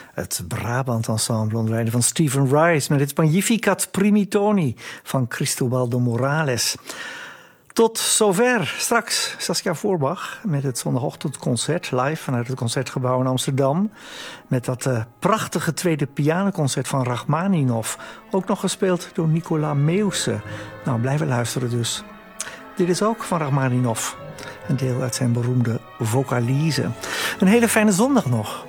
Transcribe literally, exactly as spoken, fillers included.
Het Brabant Ensemble onder leiding van Stephen Rice met het Magnificat Primitoni van Cristobal de Morales. Tot zover. Straks Saskia Voorbach met het zondagochtendconcert live vanuit het Concertgebouw in Amsterdam. Met dat uh, prachtige tweede pianoconcert van Rachmaninov. Ook nog gespeeld door Nicolas Meeuwse. Nou, blijven luisteren dus. Dit is ook van Rachmaninov. Een deel uit zijn beroemde Vocalise. Een hele fijne zondag nog.